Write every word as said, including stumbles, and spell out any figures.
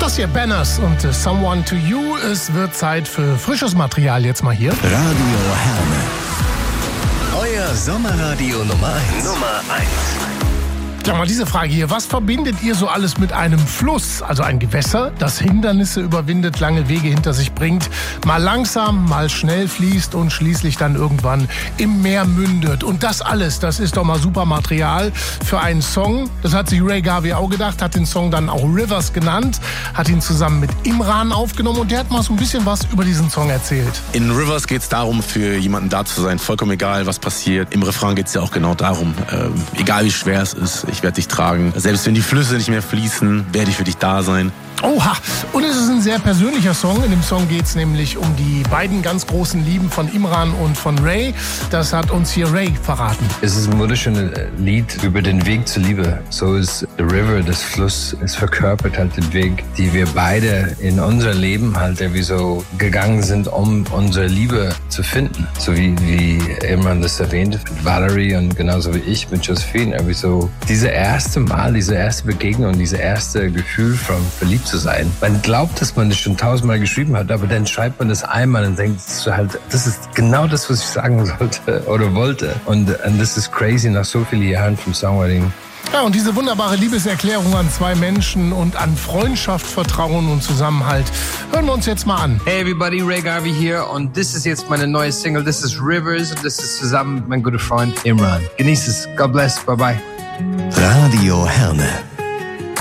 Das hier Banners und uh, Someone to You. Es wird Zeit für frisches Material jetzt mal hier. Radio Herne. Euer Sommerradio Nummer eins. Nummer eins. Ja, mal diese Frage hier. Was verbindet ihr so alles mit einem Fluss? Also ein Gewässer, das Hindernisse überwindet, lange Wege hinter sich bringt, mal langsam, mal schnell fließt und schließlich dann irgendwann im Meer mündet. Und das alles, das ist doch mal super Material für einen Song. Das hat sich Ray Garvey auch gedacht, hat den Song dann auch Rivers genannt, hat ihn zusammen mit Imran aufgenommen und der hat mal so ein bisschen was über diesen Song erzählt. In Rivers geht es darum, für jemanden da zu sein, vollkommen egal, was passiert. Im Refrain geht es ja auch genau darum, ähm, egal wie schwer es ist, ich werde dich tragen. Selbst wenn die Flüsse nicht mehr fließen, werde ich für dich da sein. Oha, und es ist ein sehr persönlicher Song. In dem Song geht es nämlich um die beiden ganz großen Lieben von Imran und von Ray. Das hat uns hier Ray verraten. Es ist ein wunderschönes Lied über den Weg zur Liebe. So ist The River, das Fluss, es verkörpert halt den Weg, die wir beide in unser Leben halt irgendwie so gegangen sind, um unsere Liebe zu finden. So wie, wie Imran das erwähnte mit Valerie und genauso wie ich mit Josephine. Irgendwie so diese erste Mal, diese erste Begegnung, diese erste Gefühl von verliebt zu sein. Man glaubt, dass man das schon tausendmal geschrieben hat, aber dann schreibt man das einmal und denkt so halt, das ist genau das, was ich sagen sollte oder wollte. Und, und das ist crazy nach so vielen Jahren vom Songwriting. Ja, und diese wunderbare Liebeserklärung an zwei Menschen und an Freundschaft, Vertrauen und Zusammenhalt hören wir uns jetzt mal an. Hey everybody, Ray Garvey hier und das ist jetzt meine neue Single. Das ist Rivers und das ist zusammen mit meinem guten Freund Imran. Genieß es. God bless. Bye bye. Radio Herne.